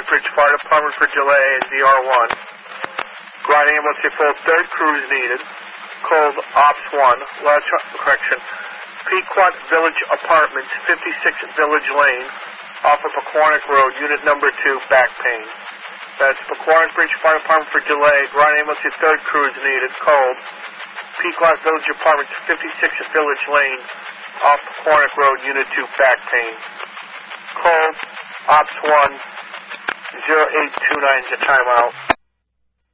Bridge Fire Department for delay is DR1. Ground ambulance to full, third crews needed. Called Ops 1. Pequot Village Apartments, 56 Village Lane, off of Pequannock Road, unit number 2, back pain. That's Pequannock Bridge Fire Department for delay. Ground ambulance to third crews needed. Called Pequot Village Apartments, 56 Village Lane, off Pequannock Road, unit 2, back pain. Called Ops 1, 0829 is a timeout.